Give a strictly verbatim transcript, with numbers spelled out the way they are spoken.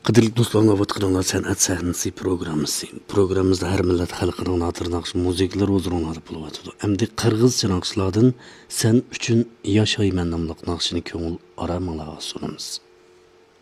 Qadrli do'stlar, vatqanlar san'at sahnasi programmasi. Programmamizda har millat xalqining natır naqsh musiqalar o'zro'nlari bo'lyapti. Endi qirg'izcha naqshlardan sen uchun yashayman nomli naqshini ko'ngil ara manglarga sunamiz.